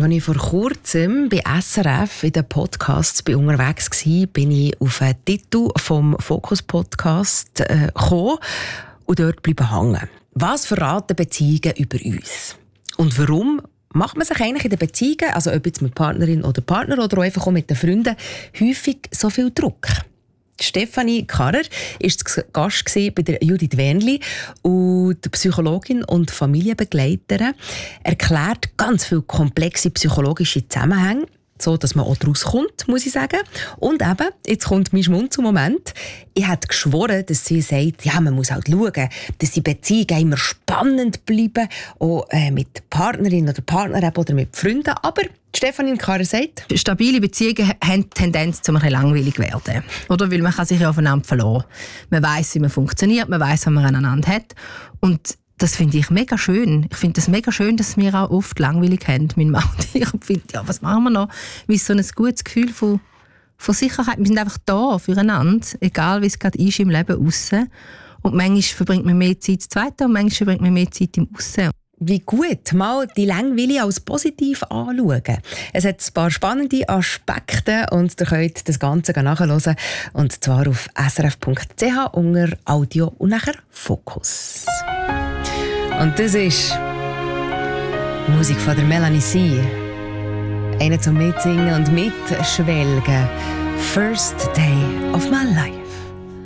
Als ich vor kurzem bei SRF in den Podcasts unterwegs war, bin ich auf einen Titel vom Fokus-Podcast gekommen und dort bleiben hängen. Was verraten Beziehungen über uns? Und warum macht man sich eigentlich in den Beziehungen, also ob jetzt mit Partnerin oder Partner oder auch einfach auch mit den Freunden, häufig so viel Druck? Stefanie Karrer war Gast bei der Judith Wernli und die Psychologin und Familienbegleiterin erklärt ganz viele komplexe psychologische Zusammenhänge, so dass man auch daraus kommt, muss ich sagen. Und eben, jetzt kommt mein Schmunzelmoment. Ich hätte geschworen, dass sie sagt, ja, man muss halt schauen, dass die Beziehungen immer spannend bleiben, auch mit Partnerin oder Partner oder mit Freunden. Aber Stefanie Karrer sagt, stabile Beziehungen haben die Tendenz, zum langweilig zu werden. Oder? Weil man kann sich aufeinander verlassen. Man weiss, wie man funktioniert, man weiss, was man aneinander hat. Und das finde ich mega schön. Ich finde es mega schön, dass wir auch oft langweilig haben, mein Mann und ich. Und finde, ja, was machen wir noch? Wie so ein gutes Gefühl von Sicherheit. Wir sind einfach da füreinander, egal wie es gerade ist im Leben aussen. Und manchmal verbringt man mehr Zeit zu zweit und manchmal verbringt man mehr Zeit im Aussen. Wie gut, mal die Langweile als positiv anschauen. Es hat ein paar spannende Aspekte und ihr könnt das Ganze nachhören. Und zwar auf srf.ch unter Audio und nachher Fokus. Und das ist Musik von der Melanie C. Eine zum Mitsingen und Mitschwelgen. First Day of My Life.